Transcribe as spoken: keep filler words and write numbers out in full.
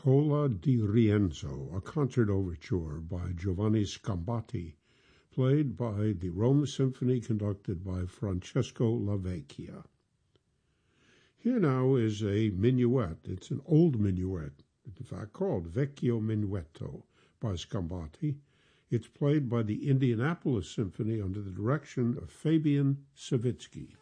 Nicola di Rienzo, a concert overture by Giovanni Scambati, played by the Rome Symphony, conducted by Francesco Lavecchia. Here now is a minuet. It's an old minuet, in fact called Vecchio Minuetto by Scambati. It's played by the Indianapolis Symphony under the direction of Fabian Savitsky.